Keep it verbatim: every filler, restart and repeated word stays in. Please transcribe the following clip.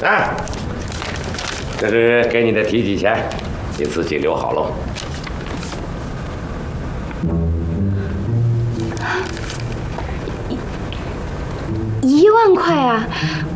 啊，这是给你的提取钱，你自己留好喽。 一万块啊！